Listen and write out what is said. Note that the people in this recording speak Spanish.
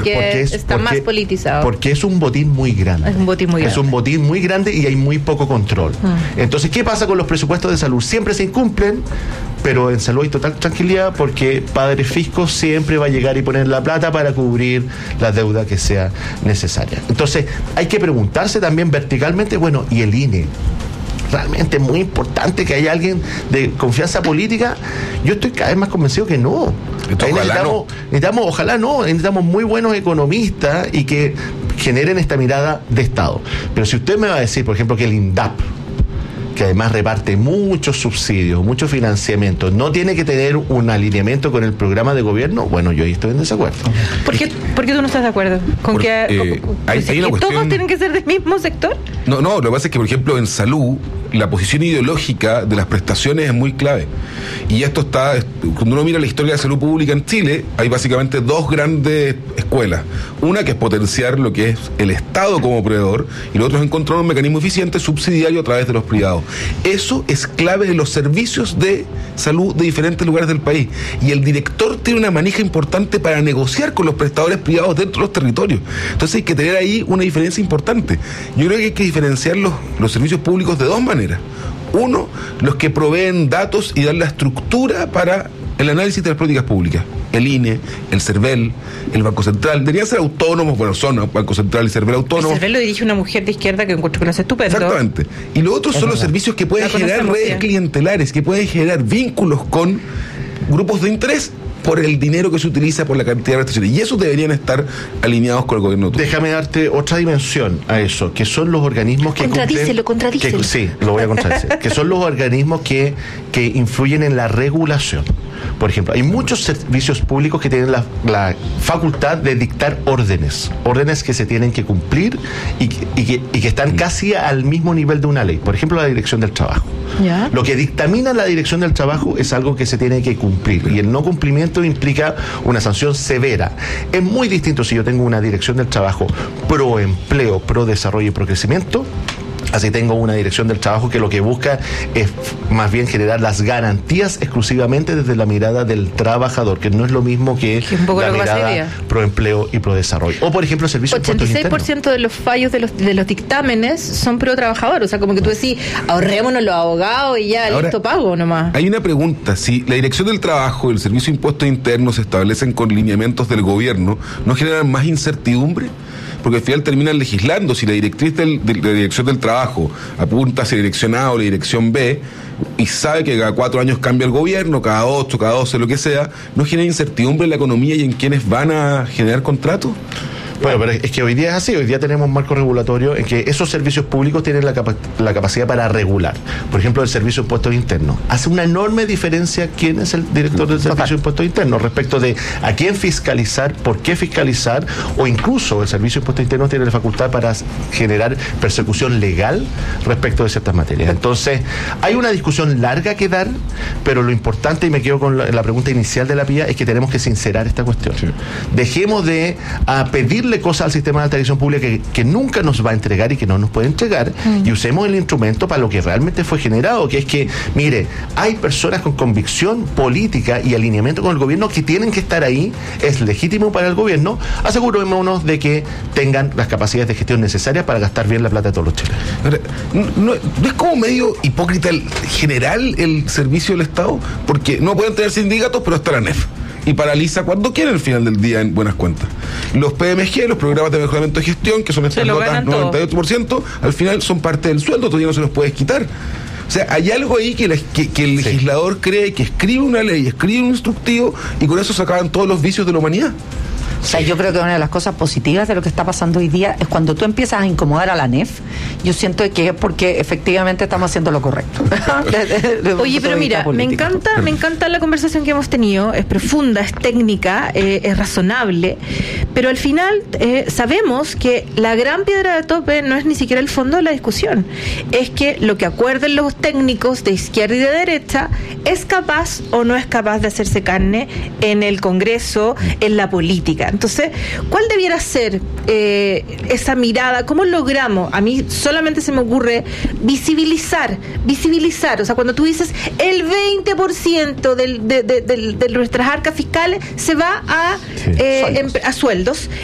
porque está más politizado. Porque es un botín muy grande. Es un botín muy grande. Es un botín muy grande y hay muy poco control. Entonces, ¿qué pasa con los presupuestos de salud? Siempre se incumplen, pero en salud hay total tranquilidad porque Padre Fisco siempre va a llegar y poner la plata para cubrir la deuda que sea necesaria. Entonces, hay que preguntarse también verticalmente, bueno, ¿y el INE? Realmente es muy importante que haya alguien de confianza política. Yo estoy cada vez más convencido que no. Necesitamos muy buenos economistas y que generen esta mirada de Estado. Pero si usted me va a decir, por ejemplo, que el INDAP, que además reparte muchos subsidios, mucho financiamiento, no tiene que tener un alineamiento con el programa de gobierno, bueno, yo ahí estoy en desacuerdo. ¿Por qué tú no estás de acuerdo? ¿Con que todos tienen que ser del mismo sector? No, lo que pasa es que, por ejemplo, en salud, la posición ideológica de las prestaciones es muy clave. Y esto está, cuando uno mira la historia de la salud pública en Chile, hay básicamente dos grandes escuelas. Una que es potenciar lo que es el Estado como proveedor, y lo otro es encontrar un mecanismo eficiente subsidiario a través de los privados. Eso es clave de los servicios de salud de diferentes lugares del país. Y el director tiene una manija importante para negociar con los prestadores privados dentro de los territorios. Entonces hay que tener ahí una diferencia importante. Yo creo que hay que diferenciar los servicios públicos de dos maneras. Uno, los que proveen datos y dan la estructura para el análisis de las políticas públicas. El INE, el CERVEL, el Banco Central, deberían ser autónomos, bueno, son Banco Central y CERVEL autónomos. El CERVEL lo dirige una mujer de izquierda que encuentro que lo hace estupendo. Exactamente. Y lo otro son los servicios que pueden generar redes clientelares, que pueden generar vínculos con grupos de interés por el dinero que se utiliza, por la cantidad de prestaciones. Y esos deberían estar alineados con el gobierno. Déjame darte otra dimensión a eso, que son los organismos que Contradícelo. Sí, lo voy a contradecir. Que son los organismos que influyen en la regulación. Por ejemplo, hay muchos servicios públicos que tienen la facultad de dictar órdenes que se tienen que cumplir y que están casi al mismo nivel de una ley. Por ejemplo, la Dirección del Trabajo. ¿Ya? Lo que dictamina la Dirección del Trabajo es algo que se tiene que cumplir, y el no cumplimiento implica una sanción severa. Es muy distinto si yo tengo una Dirección del Trabajo pro empleo, pro desarrollo y pro crecimiento. Así tengo una Dirección del Trabajo que lo que busca es más bien generar las garantías exclusivamente desde la mirada del trabajador, que no es lo mismo que la mirada pro empleo y pro desarrollo. O por ejemplo, servicios 86% de los fallos de los dictámenes son pro trabajador. O sea, como que tú decís, ahorrémonos los abogados y ya, ahora, listo, pago nomás. Hay una pregunta: si la Dirección del Trabajo y el Servicio de Impuestos Internos se establecen con lineamientos del gobierno, ¿no generan más incertidumbre? Porque al final terminan legislando. Si la directriz de la Dirección del Trabajo apunta hacia la dirección A o la dirección B y sabe que cada 4 años cambia el gobierno, cada 8, cada 12, lo que sea, ¿no genera incertidumbre en la economía y en quienes van a generar contratos? Bueno, pero es que hoy día es así. Hoy día tenemos un marco regulatorio en que esos servicios públicos tienen la capacidad para regular. Por ejemplo, el Servicio de Impuestos Internos. Hace una enorme diferencia quién es el director del Servicio de Impuestos Internos respecto de a quién fiscalizar, por qué fiscalizar, o incluso el Servicio de Impuestos Internos tiene la facultad para generar persecución legal respecto de ciertas materias. Entonces, hay una discusión larga que dar, pero lo importante, y me quedo con la pregunta inicial de la Pía, es que tenemos que sincerar esta cuestión. Sí. Dejemos de pedirle cosas al sistema de televisión pública que nunca nos va a entregar y que no nos puede entregar, y usemos el instrumento para lo que realmente fue generado, que es que, mire, hay personas con convicción política y alineamiento con el gobierno que tienen que estar ahí, es legítimo para el gobierno, asegurémonos de que tengan las capacidades de gestión necesarias para gastar bien la plata de todos los chilenos. Ahora, ¿no es como medio hipócrita general el servicio del Estado? Porque no pueden tener sindicatos, pero está la NEF y paraliza cuando quiere al final del día en buenas cuentas. Los PMG, los programas de mejoramiento de gestión, que son estas notas 98%, al final son parte del sueldo, todavía no se los puedes quitar. O sea, hay algo ahí que el legislador cree que escribe una ley, escribe un instructivo, y con eso se acaban todos los vicios de la humanidad. O sea, yo creo que una de las cosas positivas de lo que está pasando hoy día es cuando tú empiezas a incomodar a la NEF, yo siento que es porque efectivamente estamos haciendo lo correcto. Oye, pero mira, me encanta la conversación que hemos tenido, es profunda, es técnica, es razonable, pero al final sabemos que la gran piedra de tope no es ni siquiera el fondo de la discusión, es que lo que acuerden los técnicos de izquierda y de derecha es capaz o no es capaz de hacerse carne en el Congreso, en la política. Entonces, ¿cuál debiera ser esa mirada? ¿Cómo logramos? A mí solamente se me ocurre visibilizar. O sea, cuando tú dices el 20% de nuestras arcas fiscales se va a sueldos.